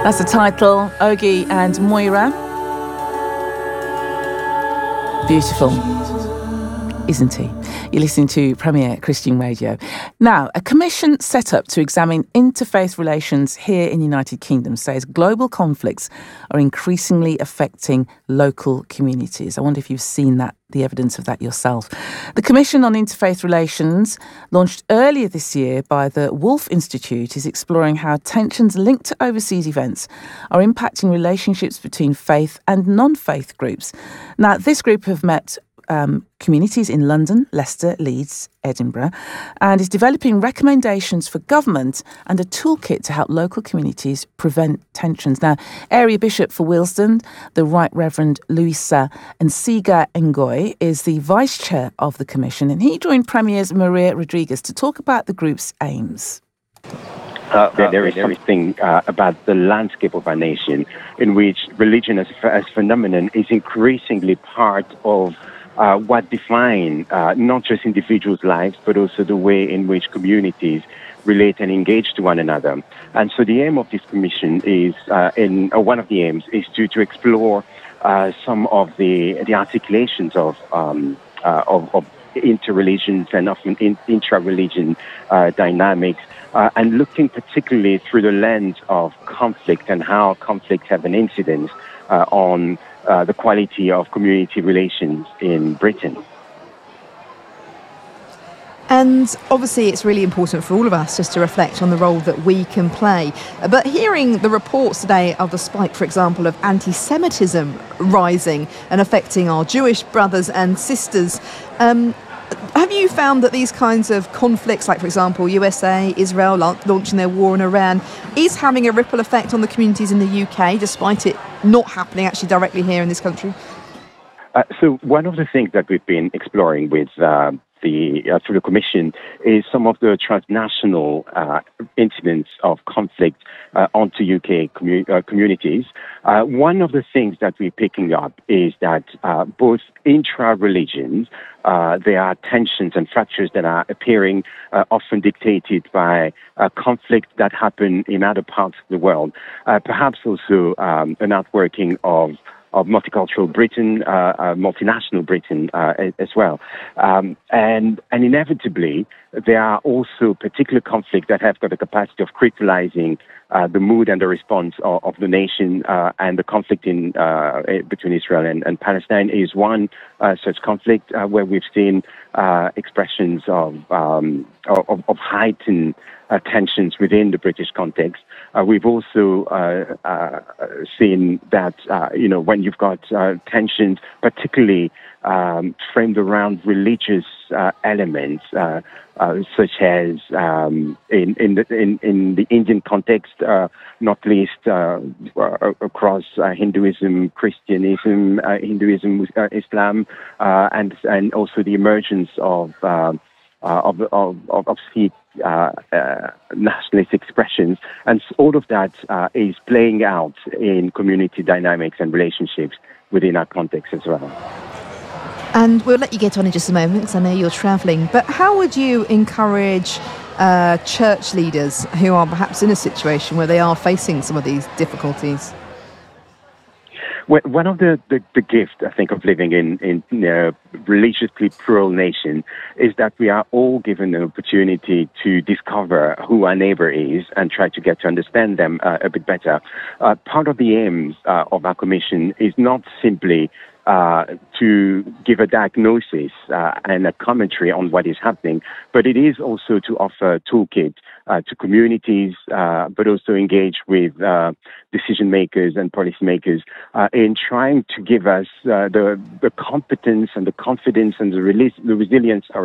That's the title, Ogie and Moira. Beautiful, isn't he? You're listening to Premier Christian Radio. Now, a commission set up to examine interfaith relations here in the United Kingdom says global conflicts are increasingly affecting local communities. I wonder if you've seen the evidence of that yourself. The Commission on Interfaith Relations, launched earlier this year by the Wolf Institute, is exploring how tensions linked to overseas events are impacting relationships between faith and non-faith groups. Now, this group have met communities in London, Leicester, Leeds, Edinburgh, and is developing recommendations for government and a toolkit to help local communities prevent tensions. Now, Area Bishop for Willesden, the Right Reverend Luisa Nsiga Ngoy, is the Vice Chair of the Commission, and he joined Premier's Maria Rodriguez to talk about the group's aims. There is something about the landscape of our nation in which religion as phenomenon is increasingly part of what define not just individuals' lives, but also the way in which communities relate and engage to one another. And so the aim of this commission is, one of the aims is to explore some of the articulations of interreligions and often intra-religion dynamics, and looking particularly through the lens of conflict and how conflicts have an incidence on the quality of community relations in Britain. And obviously it's really important for all of us just to reflect on the role that we can play. But hearing the reports today of the spike, for example, of anti-Semitism rising and affecting our Jewish brothers and sisters, have you found that these kinds of conflicts, like, for example, USA, Israel launching their war in Iran, is having a ripple effect on the communities in the UK, despite it not happening actually directly here in this country? So one of the things that we've been exploring with through the Commission is some of the transnational incidents of conflict onto UK communities. One of the things that we're picking up is that both intra-religions, there are tensions and fractures that are appearing, often dictated by conflict that happen in other parts of the world, perhaps also an outworking of multicultural Britain, multinational Britain as well. And inevitably, there are also particular conflicts that have got the capacity of crystallizing the mood and the response of the nation, and the conflict between Israel and Palestine is one such conflict where we've seen expressions of heightened tensions within the British context. We've also seen that, when you've got tensions, particularly framed around religious elements, such as in the Indian context, not least across Hinduism, Christianism, Islam, and also the emergence of Sikh nationalist expressions, and all of that is playing out in community dynamics and relationships within our context as well. And we'll let you get on in just a moment because I know you're travelling, but how would you encourage church leaders who are perhaps in a situation where they are facing some of these difficulties? Well, one of the gifts, I think, of living in a religiously plural nation is that we are all given an opportunity to discover who our neighbor is and try to get to understand them a bit better. Part of the aims of our commission is not simply to give a diagnosis and a commentary on what is happening, but it is also to offer a toolkit to communities, but also engage with decision makers and policy makers in trying to give us the competence and the confidence and the resilience